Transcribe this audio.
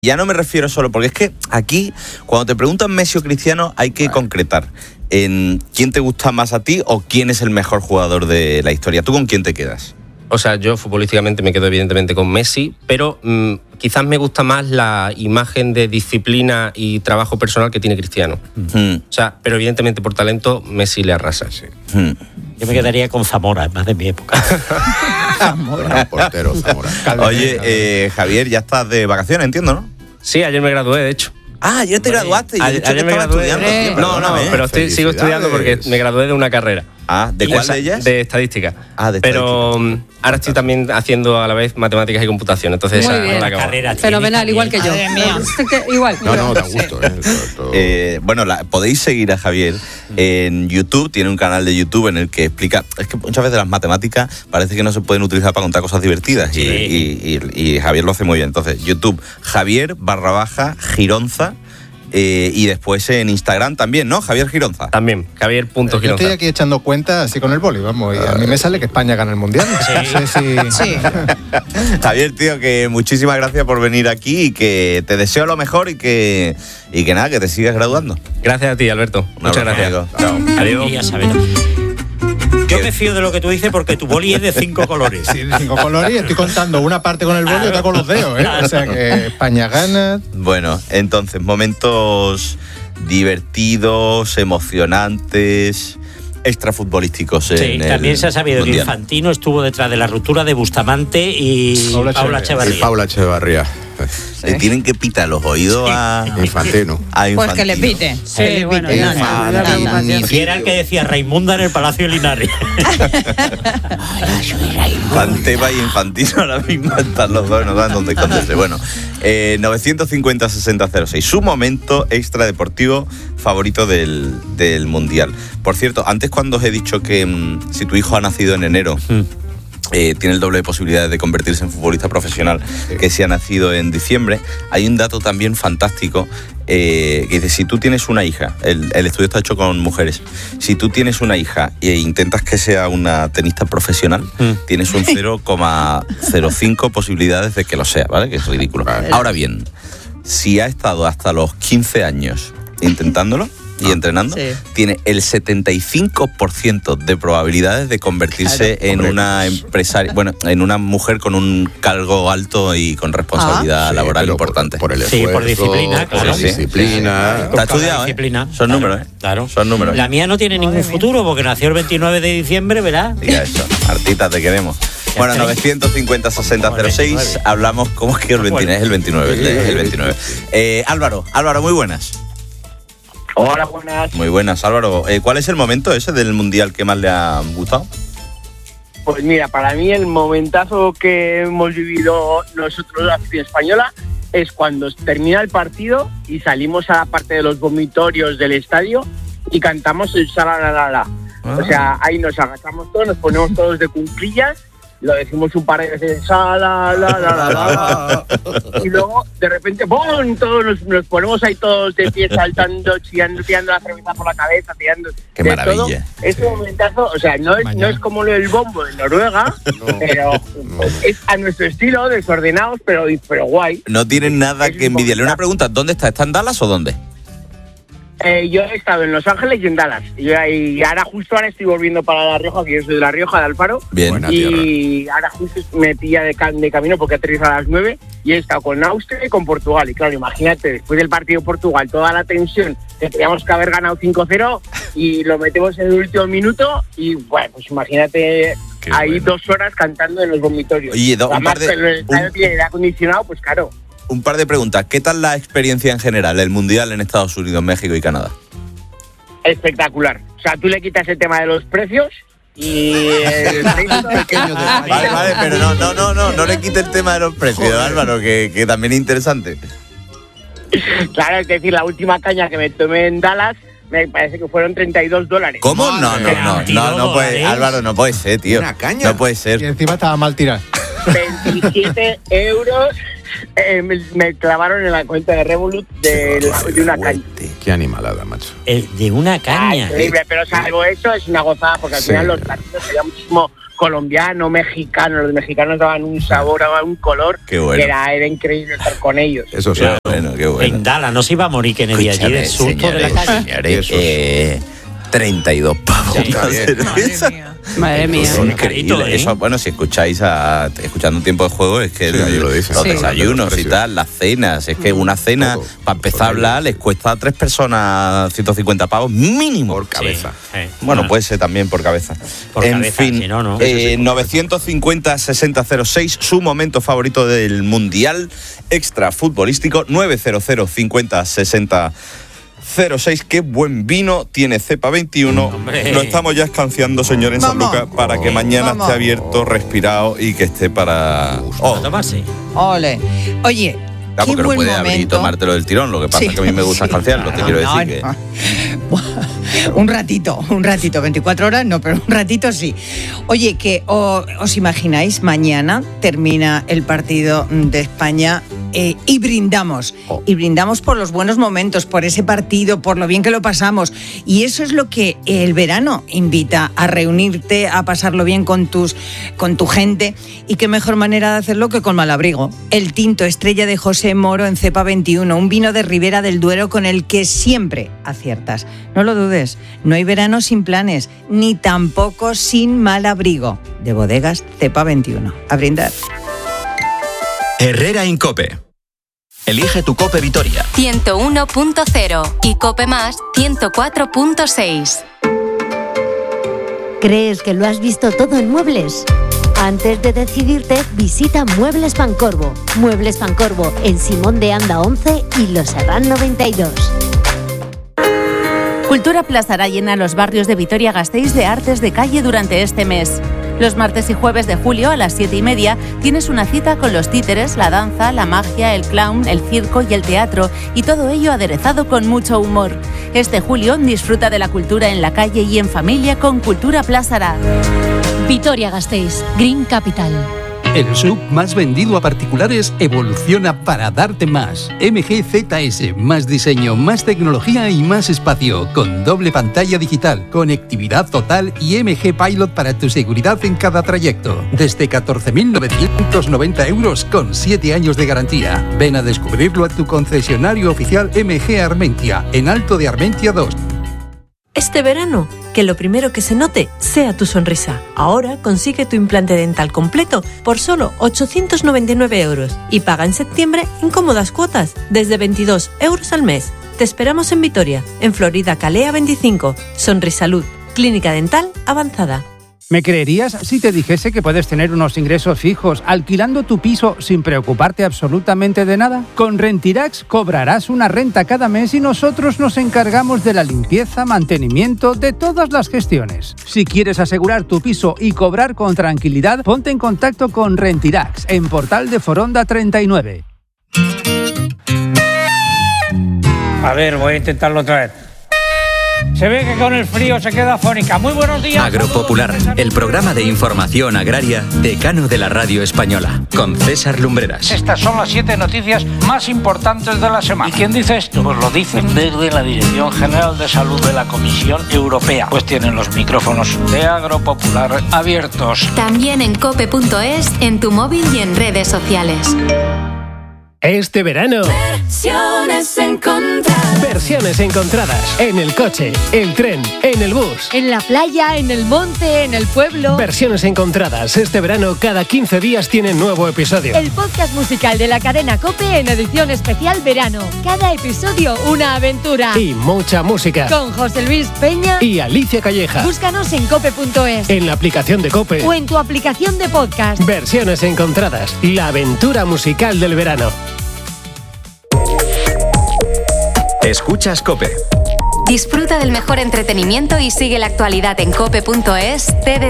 Ya no me refiero solo, porque es que aquí, cuando te preguntan Messi o Cristiano, hay que concretar en quién te gusta más a ti o quién es el mejor jugador de la historia. ¿Tú con quién te quedas? O sea, yo futbolísticamente me quedo evidentemente con Messi, pero quizás me gusta más la imagen de disciplina y trabajo personal que tiene Cristiano. O sea, pero evidentemente por talento Messi le arrasa. Sí. Yo me quedaría con Zamora, es más de mi época. Zamora, portero, Zamora. Oye, Javier, ya estás de vacaciones, entiendo, ¿no? Sí, ayer me gradué, de hecho. Ah, ayer te graduaste. Ayer me gradué. Pero sigo estudiando porque me gradué de una carrera. Ah, ¿de cuál de ellas? De estadística. Ah, de estadística. Pero ahora estoy también haciendo a la vez matemáticas y computación. Entonces Muy esa bien. no la acabo. Carrera Fenomenal, igual que yo. Igual. No, da gusto. Bueno, podéis seguir a Javier en YouTube. Tiene un canal de YouTube en el que explica. Es que muchas veces las matemáticas parece que no se pueden utilizar para contar cosas divertidas. Sí. Y Javier lo hace muy bien. Entonces, YouTube, Javier_Gironza. Y después en Instagram también, ¿no? Javier Gironza. También, Javier.Gironza. Yo estoy aquí echando cuentas así con el boli, vamos, y a mí me sale que España gana el Mundial. Sí. Javier, tío, que muchísimas gracias por venir aquí y que te deseo lo mejor y que nada, que te sigas graduando. Gracias a ti, Alberto. Muchas gracias. Amigo. Chao. Adiós. Ya sabes. Yo me fío de lo que tú dices porque tu boli es de 5 colores. Sí, de 5 colores y estoy contando una parte con el boli y otra con los dedos, ¿eh? O sea que España gana. Bueno, entonces, momentos divertidos, emocionantes, extrafutbolísticos. Sí, también se ha sabido mundial. que Infantino estuvo detrás de la ruptura de Bustamante y Paula Echevarría. Paula Echevarría. Le tienen que pitar los oídos a Infantino. Pues que le pite. Sí, bueno, Y era el que decía Raimunda en el Palacio de Linares. Panteva y Infantino ahora mismo están los dos, no saben dónde esconderse. Bueno, 950-6006, su momento extradeportivo favorito del Mundial. Por cierto, antes cuando os he dicho que si tu hijo ha nacido en enero, tiene el doble de posibilidades de convertirse en futbolista profesional que si ha nacido en diciembre, hay un dato también fantástico que dice, si tú tienes una hija, el estudio está hecho con mujeres, si tú tienes una hija e intentas que sea una tenista profesional, tienes un 0,05 posibilidades de que lo sea, ¿vale? Que es ridículo. Ahora bien, si ha estado hasta los 15 años intentándolo y entrenando, tiene el 75% de probabilidades de convertirse en una empresaria, bueno, en una mujer con un cargo alto y con responsabilidad laboral importante. Por el esfuerzo, por disciplina, claro. Por disciplina. Está estudiado, disciplina. Son números, Claro. Son números. La mía no tiene ningún futuro porque nació el 29 de diciembre, ¿verdad? Diga eso, Artita, te queremos. Bueno, 950-6006, hablamos, ¿cómo es que el 29? Es el 29, es el 29. Álvaro, muy buenas. Hola, buenas. Muy buenas, Álvaro. ¿Cuál es el momento ese del Mundial que más le ha gustado? Pues mira, para mí el momentazo que hemos vivido nosotros, la afición española, es cuando termina el partido y salimos a la parte de los vomitorios del estadio y cantamos el Salalalala. O sea, ahí nos agachamos todos, nos ponemos todos de cuclillas, lo decimos un par de veces, Salalalala. Y luego, de repente, ¡pum!, todos nos ponemos ahí todos de pie, saltando, chillando, tirando la cerveza por la cabeza, tirando. ¡Qué maravilla! Todo. Ese momentazo, o sea, no es como lo del bombo de Noruega, pero es a nuestro estilo, desordenados, pero guay. No tienen nada que envidiarle. Una pregunta, ¿dónde está? ¿Está en Dallas o dónde? Yo he estado en Los Ángeles y en Dallas. Y ahora estoy volviendo para La Rioja, que yo soy de La Rioja, de Alfaro. Bien. Y ahora justo me pilla de camino porque aterrizo a las 9 y he estado con Austria y con Portugal. Y claro, imagínate, después del partido de Portugal, toda la tensión, que teníamos que haber ganado 5-0 y lo metemos en el último minuto y bueno, pues imagínate ahí 2 horas cantando en los vomitorios. Oye, además, el estadio tiene aire acondicionado, pues claro. Un par de preguntas. ¿Qué tal la experiencia en general, el Mundial en Estados Unidos, México y Canadá? Espectacular. O sea, tú le quitas el tema de los precios y Vale, pero no le quite el tema de los precios, Álvaro, que también es interesante. Claro, es decir, la última caña que me tomé en Dallas me parece que fueron $32. ¿Cómo? No puede, Álvaro, no puede ser, tío. ¿Una caña? No puede ser. Y encima estaba mal tirado. 27 euros me clavaron en la cuenta de Revolut de una caña. Qué animalada, macho. De una caña. Increíble, pero salvo eso es una gozada porque al final los partidos serían muchísimo colombianos, mexicanos. Los mexicanos daban un sabor, daban un color, Qué bueno. que era increíble estar con ellos. Eso sí. Qué bueno, qué bueno. En Dallas no se iba a morir Kennedy allí de susto de la calle. Señores, 32 pavos. Sí, una bien. cerveza. Madre mía. Es increíble. Carito, ¿eh? Eso, bueno, si escucháis escuchando Tiempo de Juego, es que Sí, ahí lo dicen. los Sí. desayunos y Precios. tal, las cenas, es que una cena, Todo. para empezar a hablar, les cuesta a 3 personas 150 pavos mínimo. Por cabeza. Sí. Bueno, puede ser también por cabeza. Por en cabeza, fin, si no, no. 950-6006, su momento favorito del Mundial Extra Futbolístico, 900-50-6006. Qué buen vino tiene Cepa 21. Hombre. Lo estamos ya escanciando, señor, en San Vamos. Lucas, para que mañana Vamos. esté abierto, respirado y que esté para... A tomarse. Ole. Oye, Claro, qué porque no buen puedes abrir y momento. tomártelo del tirón. Lo que pasa Sí, es que a mí me gusta sí. escanciarlo, te quiero decir que... Un ratito, 24 horas no, pero un ratito sí. Oye, que os imagináis, mañana termina el partido de España y brindamos. Y brindamos por los buenos momentos, por ese partido, por lo bien que lo pasamos. Y eso es lo que el verano invita, a reunirte, a pasarlo bien con tu gente. Y qué mejor manera de hacerlo que con Malabrigo. El tinto estrella de José Moro en Cepa 21, un vino de Ribera del Duero con el que siempre aciertas. No lo dudes, no hay verano sin planes, ni tampoco sin Malabrigo. De Bodegas Cepa 21. A brindar. Herrera Incope. Elige tu Cope Vitoria. 101.0 y Cope Más 104.6. ¿Crees que lo has visto todo en muebles? Antes de decidirte, visita Muebles Pancorbo. Muebles Pancorbo en Simón de Anda 11 y Los Serrán 92. Cultura Plazará llena los barrios de Vitoria-Gasteiz de artes de calle durante este mes. Los martes y jueves de julio a las 7:30 tienes una cita con los títeres, la danza, la magia, el clown, el circo y el teatro, y todo ello aderezado con mucho humor. Este julio disfruta de la cultura en la calle y en familia con Cultura Plazará. Vitoria-Gasteiz, Green Capital. El sub más vendido a particulares evoluciona para darte más. MG ZS, más diseño, más tecnología y más espacio, con doble pantalla digital, conectividad total y MG Pilot para tu seguridad en cada trayecto. Desde 14.990 euros con 7 años de garantía. Ven a descubrirlo a tu concesionario oficial MG Armentia, en Alto de Armentia 2. Este verano, que lo primero que se note sea tu sonrisa. Ahora consigue tu implante dental completo por solo 899 euros y paga en septiembre en cómodas cuotas desde 22 euros al mes. Te esperamos en Vitoria, en Florida Calea 25. Sonrisalud, clínica dental avanzada. ¿Me creerías si te dijese que puedes tener unos ingresos fijos alquilando tu piso sin preocuparte absolutamente de nada? Con Rentirax cobrarás una renta cada mes y nosotros nos encargamos de la limpieza, mantenimiento, de todas las gestiones. Si quieres asegurar tu piso y cobrar con tranquilidad, ponte en contacto con Rentirax en Portal de Foronda 39. A ver, voy a intentarlo otra vez. Se ve que con el frío se queda afónica. Muy buenos días. Agropopular, el programa de información agraria decano de la radio española, con César Lumbreras. Estas son las 7 noticias más importantes de la semana. ¿Y quién dice esto? Pues lo dicen desde la Dirección General de Salud de la Comisión Europea. Pues tienen los micrófonos de Agropopular abiertos. También en cope.es, en tu móvil y en redes sociales. Este verano, Versiones encontradas en el coche, el tren, en el bus. En la playa, en el monte, en el pueblo. Versiones encontradas. Este verano, cada 15 días tiene nuevo episodio. El podcast musical de la cadena COPE en edición especial verano. Cada episodio una aventura. Y mucha música. Con José Luis Peña Y Alicia Calleja. Búscanos en cope.es. En la aplicación de COPE. O en tu aplicación de podcast. Versiones encontradas. La aventura musical del verano. Escuchas COPE. Disfruta del mejor entretenimiento y sigue la actualidad en cope.es, TDT